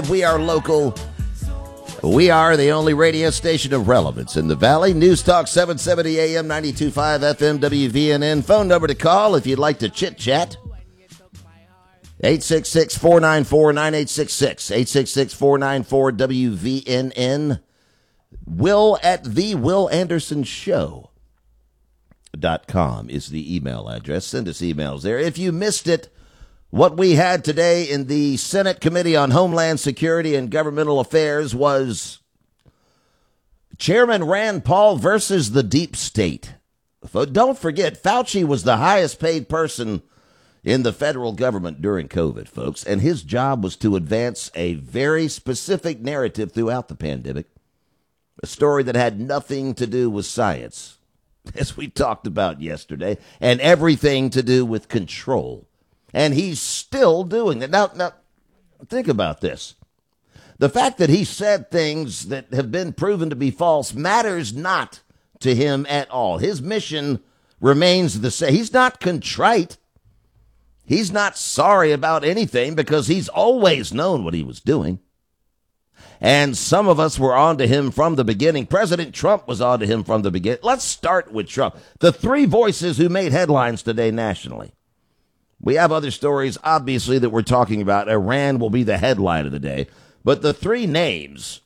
We are local. We are the only radio station of relevance in the Valley. News Talk 770 AM 92.5 FM WVNN. Phone number to call if you'd like to chit-chat. 866-494-9866. 866-494-WVNN. Will at thewillandersonshow.com is the email address. Send us emails there. If you missed it, what we had today in the Senate Committee on Homeland Security and Governmental Affairs was Chairman Rand Paul versus the deep state. Don't forget, Fauci was the highest paid person in the federal government during COVID, folks, and his job was to advance a very specific narrative throughout the pandemic, a story that had nothing to do with science, as we talked about yesterday, and everything to do with control. And he's still doing that. Now, think about this. The fact that he said things that have been proven to be false matters not to him at all. His mission remains the same. He's not contrite. He's not sorry about anything because he's always known what he was doing. And some of us were on to him from the beginning. President Trump was on to him from the beginning. Let's start with Trump. The three voices who made headlines today nationally. We have other stories, obviously, that we're talking about. Iran will be the headline of the day. But the three names,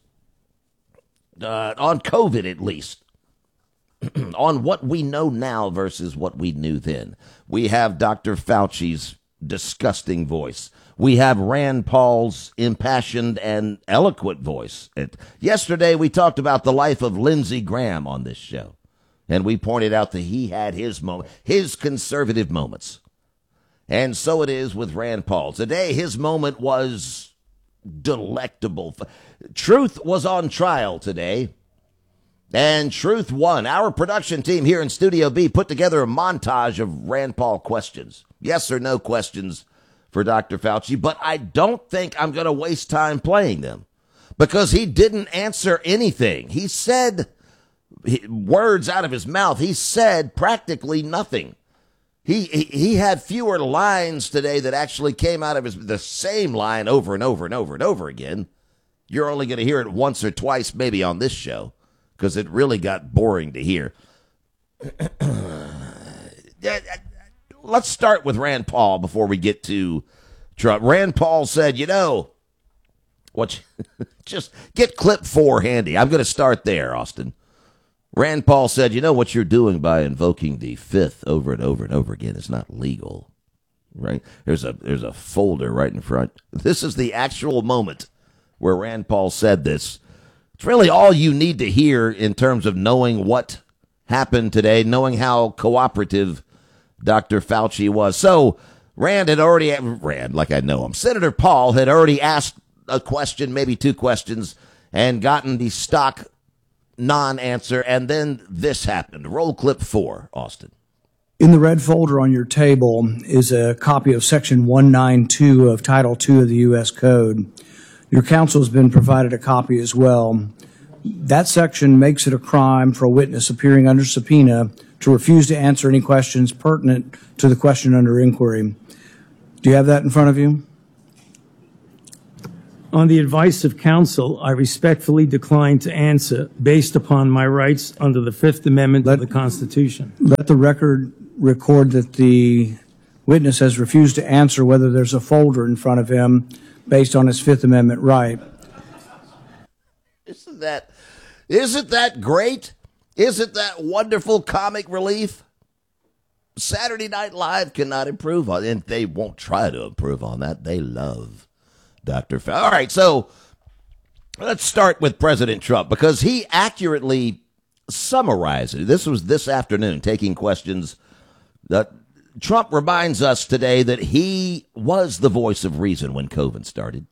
on COVID at least, on what we know now versus what we knew then. We have Dr. Fauci's disgusting voice. We have Rand Paul's impassioned and eloquent voice. Yesterday, we talked about the life of Lindsey Graham on this show. And we pointed out that he had his conservative moments. And so it is with Rand Paul. Today, his moment was delectable. Truth was on trial today, and Truth won. Our production team here in Studio B put together a montage of Rand Paul questions. Yes or no questions for Dr. Fauci, but I don't think I'm going to waste time playing them because he didn't answer anything. He said words out of his mouth. He said practically nothing. He had fewer lines today that actually came out of the same line over and over and over and over again. You're only going to hear it once or twice maybe on this show because it really got boring to hear. Let's start with Rand Paul before we get to Trump. Rand Paul said, just get clip 4 handy. I'm going to start there, Austin. Rand Paul said, what you're doing by invoking the fifth over and over and over again is not legal, right? There's a folder right in front. This is the actual moment where Rand Paul said this. It's really all you need to hear in terms of knowing what happened today, knowing how cooperative Dr. Fauci was. So Senator Paul had already asked a question, maybe two questions, and gotten the stock non-answer, and then this happened. Roll clip 4, Austin. In the red folder on your table is a copy of Section 192 of Title II of the U.S. Code. Your counsel has been provided a copy as well. That section makes it a crime for a witness appearing under subpoena to refuse to answer any questions pertinent to the question under inquiry. Do you have that in front of you? On the advice of counsel, I respectfully decline to answer based upon my rights under the Fifth Amendment of the Constitution. Let the record record that the witness has refused to answer whether there's a folder in front of him based on his Fifth Amendment right. Isn't that great? Isn't that wonderful comic relief? Saturday Night Live cannot improve on it, and they won't try to improve on that. They love Dr. Fauci. All right, so let's start with President Trump because he accurately summarized it. This was this afternoon, taking questions. Trump reminds us today that he was the voice of reason when COVID started.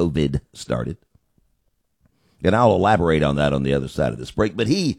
And I'll elaborate on that on the other side of this break. But he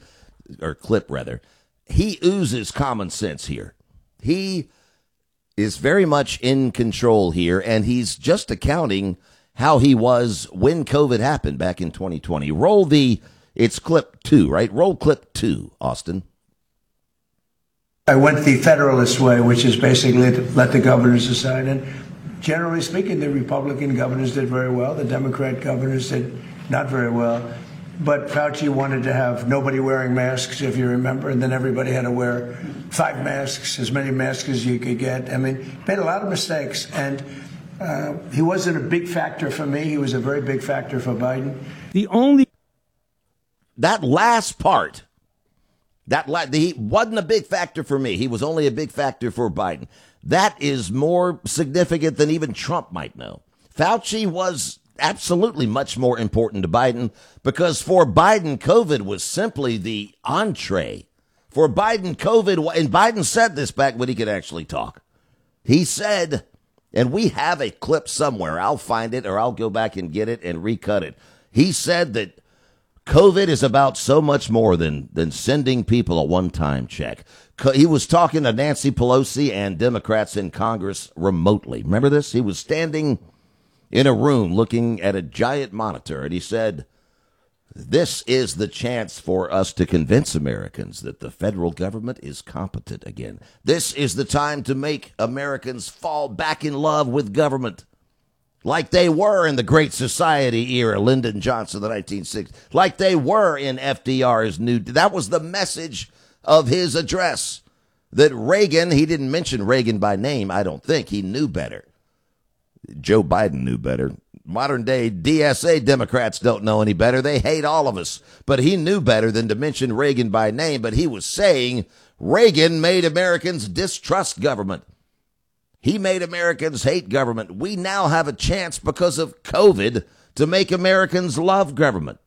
oozes common sense here. He is very much in control here, and he's just accounting how he was when COVID happened back in 2020. It's clip 2, right? Roll clip 2, Austin. I went the Federalist way, which is basically to let the governors decide. And generally speaking, the Republican governors did very well. The Democrat governors did not very well. But Fauci wanted to have nobody wearing masks, if you remember, and then everybody had to wear 5 masks, as many masks as you could get. I mean, he made a lot of mistakes, and he wasn't a big factor for me. He was a very big factor for Biden. That last part, he wasn't a big factor for me. He was only a big factor for Biden. That is more significant than even Trump might know. Fauci was absolutely much more important to Biden because for Biden, COVID was simply the entree. For Biden, COVID, and Biden said this back when he could actually talk. He said, and we have a clip somewhere, I'll find it or I'll go back and get it and recut it. He said that COVID is about so much more than sending people a one-time check. He was talking to Nancy Pelosi and Democrats in Congress remotely. Remember this? He was standing in a room looking at a giant monitor, and he said, this is the chance for us to convince Americans that the federal government is competent again. This is the time to make Americans fall back in love with government like they were in the Great Society era, Lyndon Johnson, the 1960s, like they were in FDR's new. That was the message of his address. That Reagan, he didn't mention Reagan by name, I don't think. He knew better. Joe Biden knew better. Modern day DSA Democrats don't know any better. They hate all of us. But he knew better than to mention Reagan by name. But he was saying Reagan made Americans distrust government. He made Americans hate government. We now have a chance because of COVID to make Americans love government.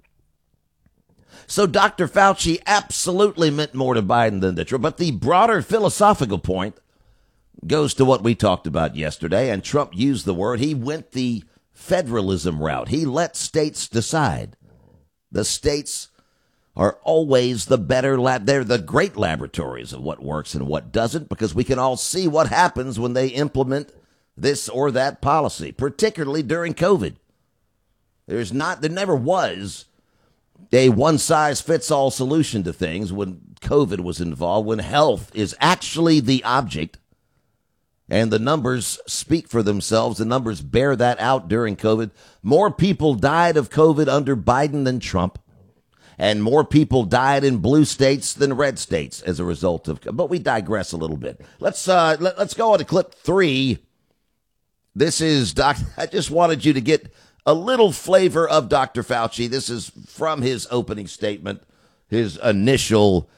So Dr. Fauci absolutely meant more to Biden than to Trump. But the broader philosophical point goes to what we talked about yesterday, and Trump used the word. He went the federalism route. He let states decide. The states are always the better lab. They're the great laboratories of what works and what doesn't, because we can all see what happens when they implement this or that policy, particularly during COVID. There never was a one-size-fits-all solution to things when COVID was involved, when health is actually the object. And the numbers speak for themselves. The numbers bear that out during COVID. More people died of COVID under Biden than Trump. And more people died in blue states than red states as a result of. But we digress a little bit. Let's go on to clip 3. This is I just wanted you to get a little flavor of Dr. Fauci. This is from his opening statement, his initial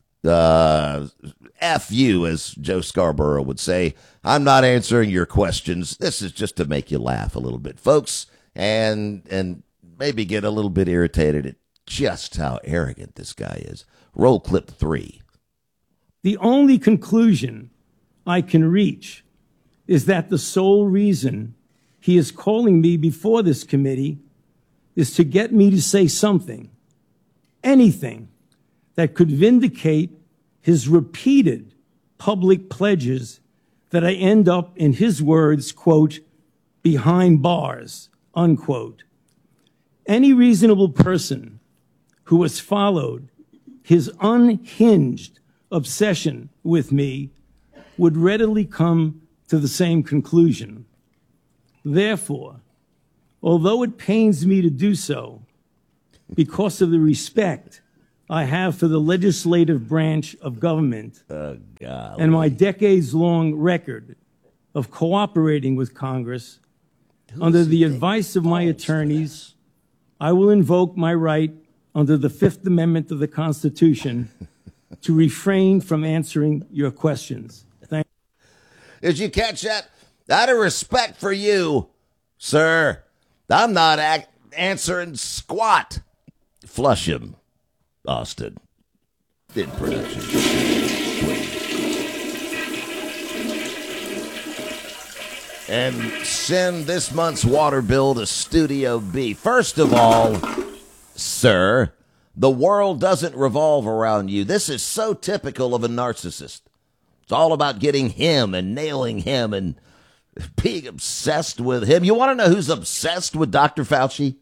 F you, as Joe Scarborough would say. I'm not answering your questions. This is just to make you laugh a little bit, folks, and maybe get a little bit irritated at just how arrogant this guy is. Roll clip 3. The only conclusion I can reach is that the sole reason he is calling me before this committee is to get me to say something, anything, that could vindicate his repeated public pledges that I end up, in his words, quote, behind bars, unquote. Any reasonable person who has followed his unhinged obsession with me would readily come to the same conclusion. Therefore, although it pains me to do so, because of the respect I have for the legislative branch of government and my decades-long record of cooperating with Congress, under the advice of my attorneys, I will invoke my right under the Fifth Amendment of the Constitution to refrain from answering your questions. Thank you. Did you catch that? Out of respect for you, sir, I'm not answering squat. Flush him. Austin, in production. And send this month's water bill to Studio B. First of all, sir, the world doesn't revolve around you. This is so typical of a narcissist. It's all about getting him and nailing him and being obsessed with him. You want to know who's obsessed with Dr. Fauci?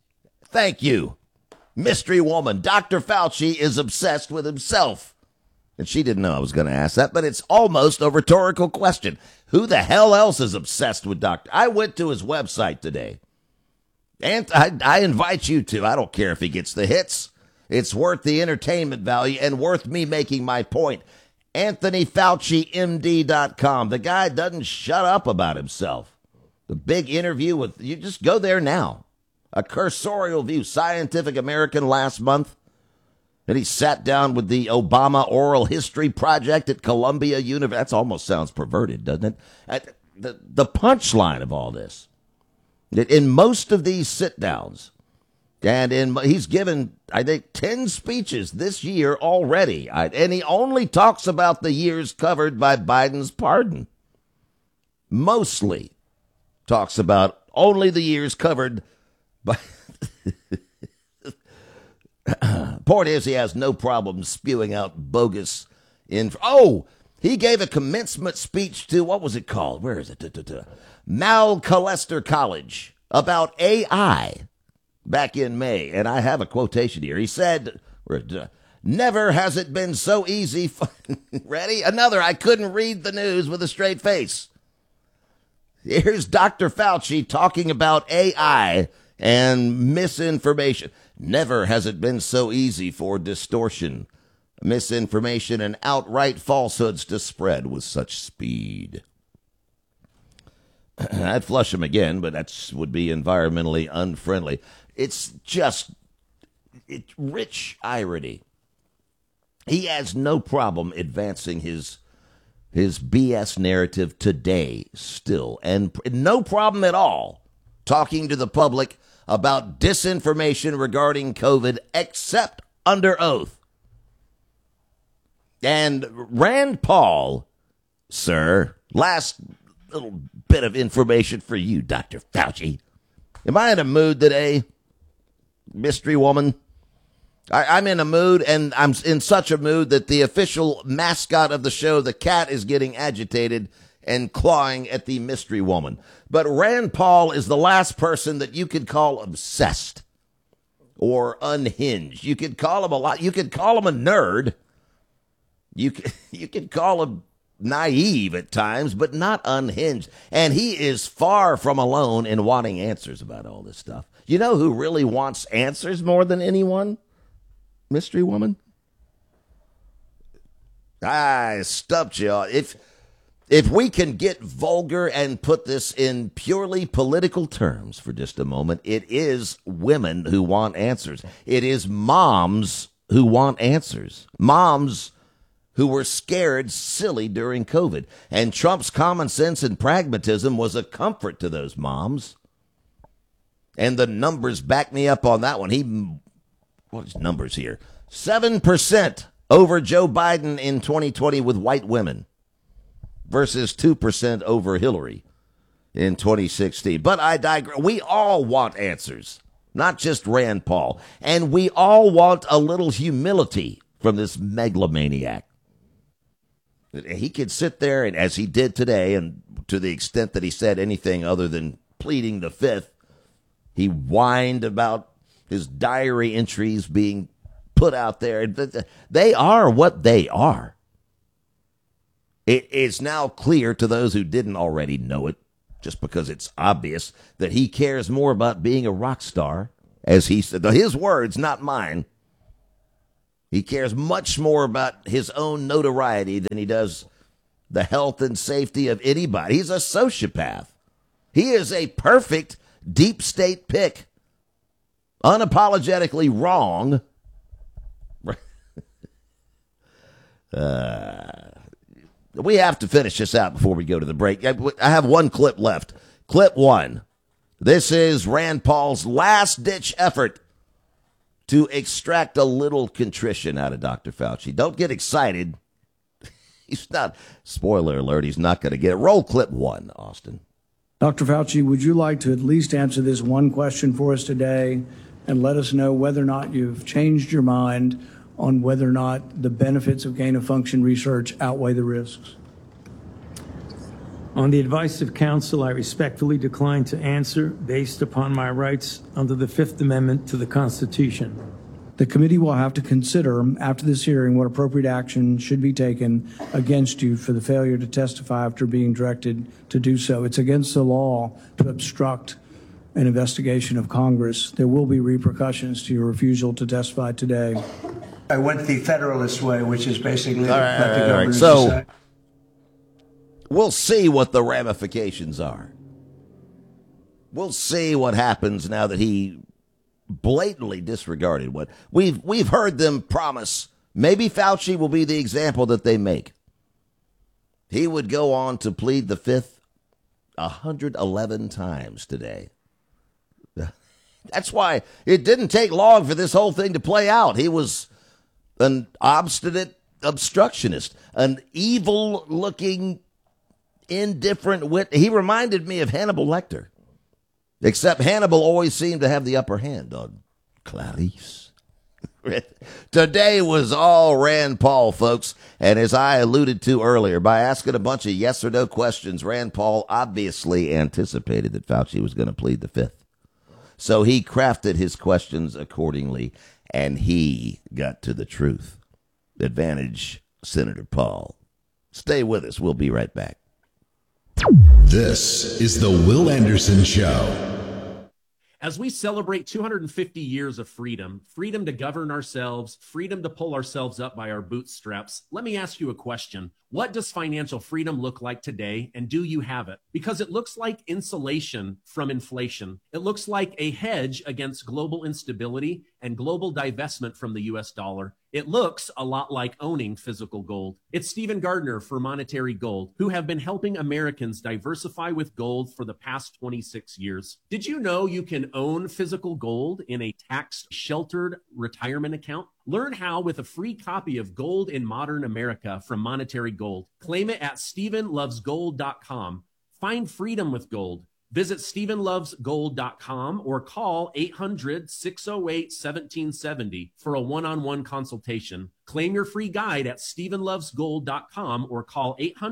Thank you. Mystery woman. Dr. Fauci is obsessed with himself. And she didn't know I was going to ask that, but it's almost a rhetorical question. Who the hell else is obsessed with Dr.? I went to his website today. And I invite you to. I don't care if he gets the hits. It's worth the entertainment value and worth me making my point. AnthonyFauciMD.com. The guy doesn't shut up about himself. The big interview with, you just go there now. A Cursorial View, Scientific American last month. And he sat down with the Obama Oral History Project at Columbia University. That almost sounds perverted, doesn't it? The punchline of all this, that in most of these sit-downs, and he's given, I think, 10 speeches this year already, and he only talks about the years covered by Biden's pardon. Mostly talks about only the years covered by... Point is, he has no problem spewing out bogus info. Oh, he gave a commencement speech to, what was it called? Where is it? Macalester College about AI back in May. And I have a quotation here. He said, never has it been so easy. Ready? Another, I couldn't read the news with a straight face. Here's Dr. Fauci talking about AI and misinformation. Never has it been so easy for distortion, misinformation, and outright falsehoods to spread with such speed. I'd flush him again, but that would be environmentally unfriendly. It's rich irony. He has no problem advancing his BS narrative today still, and no problem at all talking to the public about disinformation regarding COVID, except under oath. And Rand Paul, sir, last little bit of information for you, Dr. Fauci. Am I in a mood today, mystery woman? I'm in a mood, and I'm in such a mood that the official mascot of the show, the cat, is getting agitated and clawing at the mystery woman. But Rand Paul is the last person that you could call obsessed or unhinged. You could call him a lot. You could call him a nerd. You could call him naive at times, but not unhinged. And he is far from alone in wanting answers about all this stuff. You know who really wants answers more than anyone? Mystery woman? I stumped you. If we can get vulgar and put this in purely political terms for just a moment, it is women who want answers. It is moms who want answers. Moms who were scared silly during COVID. And Trump's common sense and pragmatism was a comfort to those moms. And the numbers back me up on that one. What's numbers here? 7% over Joe Biden in 2020 with white women versus 2% over Hillary in 2016. But I digress. We all want answers, not just Rand Paul. And we all want a little humility from this megalomaniac. He could sit there, and as he did today, and to the extent that he said anything other than pleading the fifth, he whined about his diary entries being put out there. They are what they are. It is now clear to those who didn't already know it, just because it's obvious, that he cares more about being a rock star, as he said, his words, not mine. He cares much more about his own notoriety than he does the health and safety of anybody. He's a sociopath. He is a perfect deep state pick. Unapologetically wrong. We have to finish this out before we go to the break. I have one clip left. Clip one. This is Rand Paul's last-ditch effort to extract a little contrition out of Dr. Fauci. Don't get excited. He's not, spoiler alert, he's not going to get it. Roll clip one, Austin. Dr. Fauci, would you like to at least answer this one question for us today and let us know whether or not you've changed your mind on whether or not the benefits of gain-of-function research outweigh the risks? On the advice of counsel, I respectfully decline to answer based upon my rights under the Fifth Amendment to the Constitution. The committee will have to consider, after this hearing, what appropriate action should be taken against you for the failure to testify after being directed to do so. It's against the law to obstruct an investigation of Congress. There will be repercussions to your refusal to testify today. I went the Federalist way, which is basically All let the right. governors So decide. we'll see what the ramifications are. We'll see what happens now that he blatantly disregarded what we've heard them promise. Maybe Fauci will be the example that they make. He would go on to plead the fifth 111 times today. That's why it didn't take long for this whole thing to play out. He was an obstinate obstructionist, an evil-looking, indifferent wit. He reminded me of Hannibal Lecter. Except Hannibal always seemed to have the upper hand on Clarice. Today was all Rand Paul, folks. And as I alluded to earlier, by asking a bunch of yes or no questions, Rand Paul obviously anticipated that Fauci was going to plead the fifth. So he crafted his questions accordingly, and he got to the truth. Advantage, Senator Paul. Stay with us. We'll be right back. This is the Will Anderson Show. As we celebrate 250 years of freedom, freedom to govern ourselves, freedom to pull ourselves up by our bootstraps, let me ask you a question. What does financial freedom look like today, and do you have it? Because it looks like insulation from inflation. It looks like a hedge against global instability and global divestment from the US dollar. It looks a lot like owning physical gold. It's Stephen Gardner for Monetary Gold, who have been helping Americans diversify with gold for the past 26 years. Did you know you can own physical gold in a tax-sheltered retirement account? Learn how with a free copy of Gold in Modern America from Monetary Gold. Claim it at StephenLovesGold.com. Find freedom with gold. Visit StephenLovesGold.com or call 800-608-1770 for a one-on-one consultation. Claim your free guide at StephenLovesGold.com or call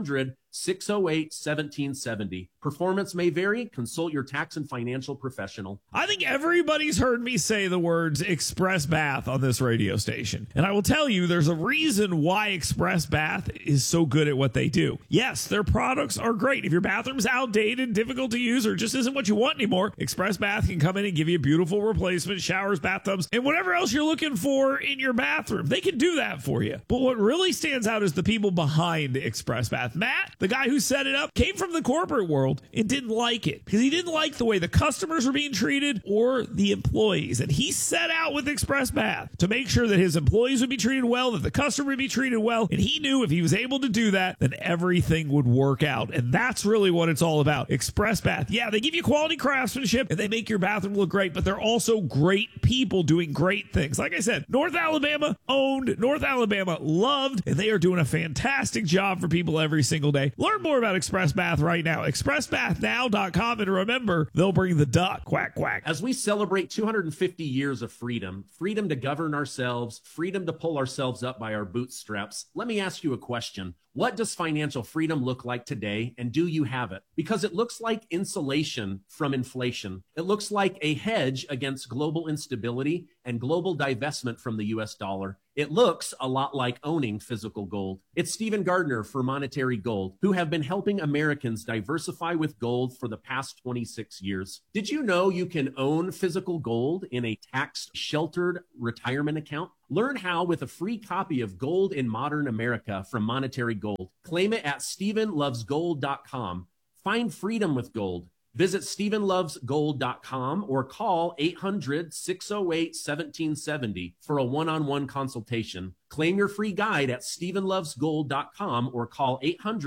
800-608-1770. Performance may vary. Consult your tax and financial professional. I think everybody's heard me say the words Express Bath on this radio station. And I will tell you, there's a reason why Express Bath is so good at what they do. Yes, their products are great. If your bathroom's outdated, difficult to use, or just isn't what you want anymore, Express Bath can come in and give you beautiful replacement showers, bathtubs, and whatever else you're looking for in your bathroom. They can do that for you. But what really stands out is the people behind Express Bath. Matt, the guy who set it up, came from the corporate world and didn't like it because he didn't like the way the customers were being treated or the employees. And he set out with Express Bath to make sure that his employees would be treated well, that the customer would be treated well. And he knew if he was able to do that, then everything would work out. And that's really what it's all about. Express Bath. Yeah, they give you quality craftsmanship and they make your bathroom look great, but they're also great people doing great things. Like I said, North Alabama owned, North Alabama loved, and they are doing a fantastic job for people every single day. Learn more about Express Bath right now. ExpressBathNow.com, and remember, they'll bring the duck. Quack, quack. As we celebrate 250 years of freedom, freedom to govern ourselves, freedom to pull ourselves up by our bootstraps, let me ask you a question. What does financial freedom look like today, and do you have it? Because it looks like insulation from inflation. It looks like a hedge against global instability and global divestment from the US dollar. It looks a lot like owning physical gold. It's Stephen Gardner for Monetary Gold, who have been helping Americans diversify with gold for the past 26 years. Did you know you can own physical gold in a tax-sheltered retirement account? Learn how with a free copy of Gold in Modern America from Monetary Gold. Claim it at StephenLovesGold.com. Find freedom with gold. Visit StephenLovesGold.com or call 800-608-1770 for a one-on-one consultation. Claim your free guide at StephenLovesGold.com or call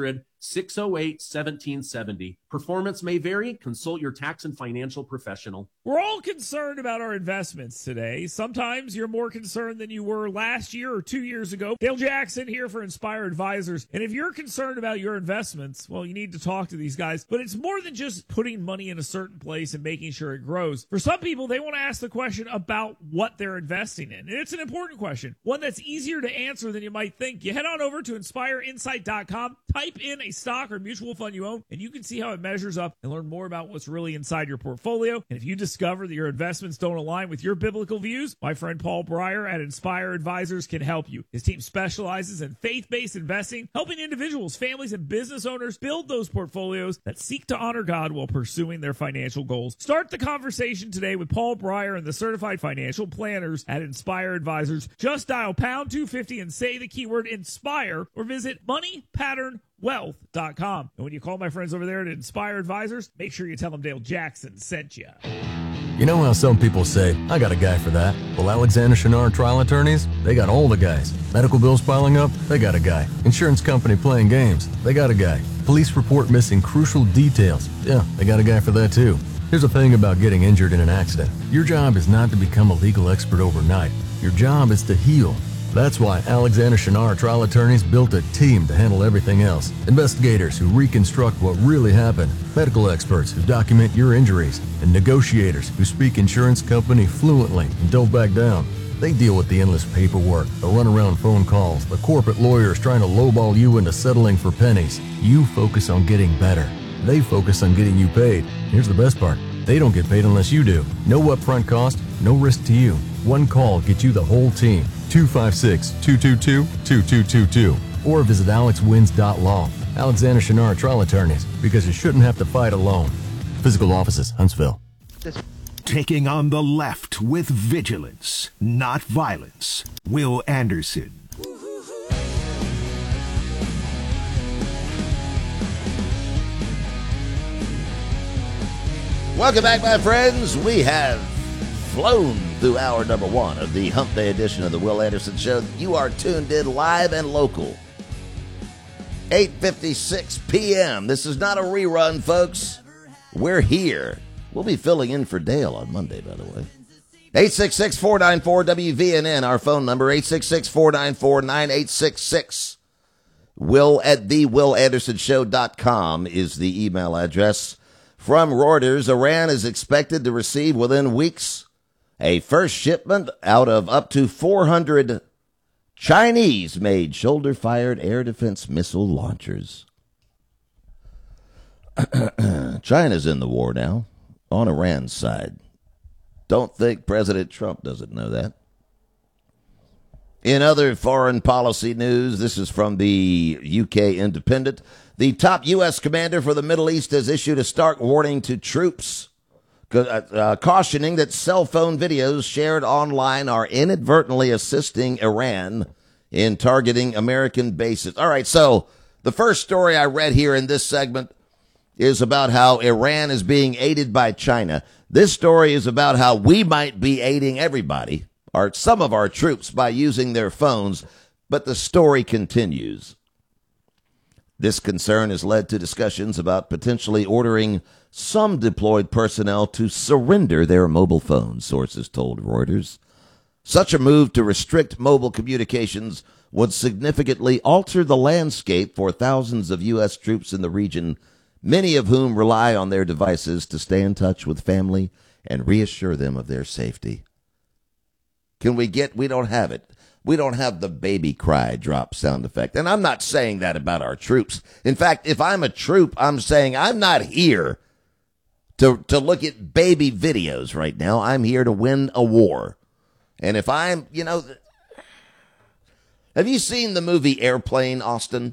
800-608-1770. Performance may vary. Consult your tax and financial professional. We're all concerned about our investments today. Sometimes you're more concerned than you were last year or 2 years ago. Dale Jackson here for Inspire Advisors. And if you're concerned about your investments, well, you need to talk to these guys. But it's more than just putting money in a certain place and making sure it grows. For some people, they want to ask the question about what they're investing in. And it's an important question, one that's easier easier to answer than you might think. You head on over to inspireinsight.com, type in a stock or mutual fund you own, and you can see how it measures up and learn more about what's really inside your portfolio. And if you discover that your investments don't align with your biblical views, my friend Paul Breyer at Inspire Advisors can help you. His team specializes in faith-based investing, helping individuals, families, and business owners build those portfolios that seek to honor God while pursuing their financial goals. Start the conversation today with Paul Breyer and the certified financial planners at Inspire Advisors. Just dial pound 250 and say the keyword INSPIRE or visit moneypatternwealth.com. And when you call my friends over there at Inspire Advisors, make sure you tell them Dale Jackson sent you. You know how some people say, I got a guy for that? Well, Alexander Shinar Trial Attorneys, they got all the guys. Medical bills piling up? They got a guy. Insurance company playing games? They got a guy. Police report missing crucial details? Yeah, they got a guy for that too. Here's the thing about getting injured in an accident. Your job is not to become a legal expert overnight. Your job is to heal. That's why Alexander Shinar Trial Attorneys built a team to handle everything else. Investigators who reconstruct what really happened, medical experts who document your injuries, and negotiators who speak insurance company fluently and don't back down. They deal with the endless paperwork, the runaround phone calls, the corporate lawyers trying to lowball you into settling for pennies. You focus on getting better. They focus on getting you paid. Here's the best part. They don't get paid unless you do. No upfront cost, no risk to you. One call gets you the whole team. 256-222-2222. Or visit alexwins.law. Alexander Shinar Trial Attorneys, because you shouldn't have to fight alone. Physical offices, Huntsville. Taking on the left with vigilance, not violence. Will Anderson. Welcome back, my friends. We have flown through hour number one of the Hump Day edition of the Will Anderson Show. You are tuned in live and local. 8:56 p.m. This is not a rerun, folks. We're here. We'll be filling in for Dale on Monday, by the way. 866-494-WVNN, our phone number, 866-494-9866. Will at thewillandersonshow.com is the email address. From Reuters, Iran is expected to receive within weeks a first shipment out of up to 400 Chinese-made shoulder-fired air defense missile launchers. China's in the war now, on Iran's side. Don't think President Trump doesn't know that. In other foreign policy news, this is from the UK Independent. The top U.S. commander for the Middle East has issued a stark warning to troops, cautioning that cell phone videos shared online are inadvertently assisting Iran in targeting American bases. All right, so the first story I read here in this segment is about how Iran is being aided by China. This story is about how we might be aiding everybody, or some of our troops, by using their phones, but the story continues. This concern has led to discussions about potentially ordering some deployed personnel to surrender their mobile phones, sources told Reuters. Such a move to restrict mobile communications would significantly alter the landscape for thousands of U.S. troops in the region, many of whom rely on their devices to stay in touch with family and reassure them of their safety. We don't have it. We don't have the baby cry drop sound effect. And I'm not saying that about our troops. In fact, if I'm a troop, I'm saying I'm not here to look at baby videos right now. I'm here to win a war. And if I'm, have you seen the movie Airplane, Austin?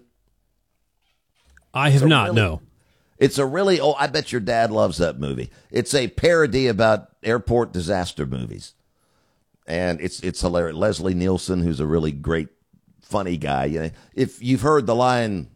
I have not, no. It's a really, I bet your dad loves that movie. It's a parody about airport disaster movies. And it's hilarious. Leslie Nielsen, who's a really great, funny guy. If you've heard the line,